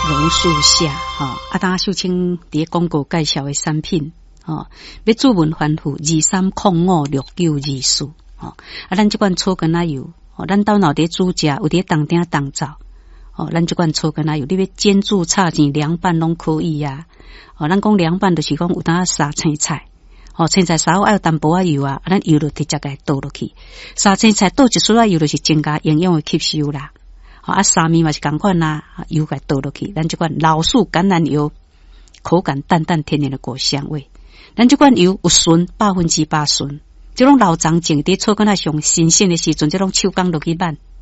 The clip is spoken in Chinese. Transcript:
榕树下，当秀清伫广告介绍的产品，要主文反复23056924，咱这款草根仔油，咱到脑伫煮食，有伫当顶当灶，咱这款草根仔油，你要煎煮炒煎凉拌拢可以啊，咱讲凉拌就是讲有当杀青菜。青菜稍要淡薄仔油啊，咱油就直接给倒落去。沙青菜倒一丝仔油就是增加营养的吸收啦。沙米嘛是同款啦，油给倒落去。咱这款老树橄榄油，口感淡淡天然的果香味。咱这款油有纯100%纯，这种老长种伫草根仔上新鲜的时阵，这种手工落去拌。